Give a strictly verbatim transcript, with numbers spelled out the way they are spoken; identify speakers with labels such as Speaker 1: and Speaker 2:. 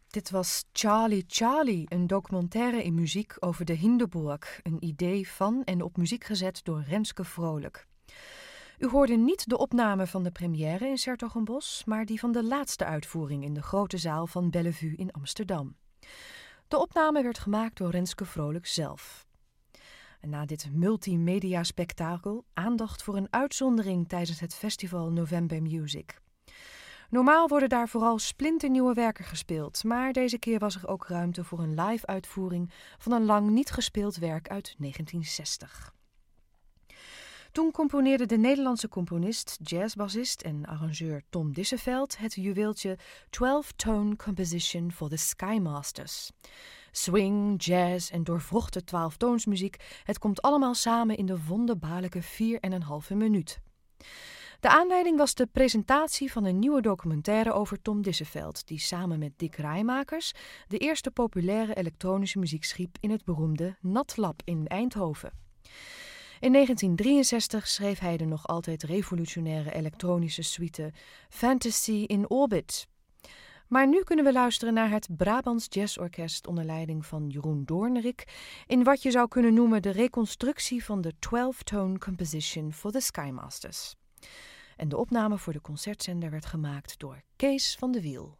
Speaker 1: Dit was Charlie Charlie, een documentaire in muziek over de Hindenburg. Een idee van en op muziek gezet door Renske Vrolijk. U hoorde niet de opname van de première in 's-Hertogenbosch, maar die van de laatste uitvoering in de grote zaal van Bellevue in Amsterdam. De opname werd gemaakt door Renske Vrolijk zelf. En na dit multimedia-spektakel aandacht voor een uitzondering tijdens het festival November Music. Normaal worden daar vooral splinternieuwe werken gespeeld, maar deze keer was er ook ruimte voor een live-uitvoering van een lang niet gespeeld werk uit negentien zestig. Toen componeerde de Nederlandse componist, jazzbassist en arrangeur Tom Dissevelt het juweeltje twelve-tone composition for the Skymasters. Swing, jazz en doorvrochte twaalftoonsmuziek, het komt allemaal samen in de wonderbaarlijke vier en een halve minuut. De aanleiding was de presentatie van een nieuwe documentaire over Tom Dissevelt, die samen met Dick Rijmakers de eerste populaire elektronische muziek schiep in het beroemde Natlab in Eindhoven. In negentien drieënzestig schreef hij de nog altijd revolutionaire elektronische suite Fantasy in Orbit. Maar nu kunnen we luisteren naar het Brabants Jazzorkest onder leiding van Jeroen Doornerik in wat je zou kunnen noemen de reconstructie van de twelve-tone composition for the Skymasters. En de opname voor de concertzender werd gemaakt door Kees van de Wiel.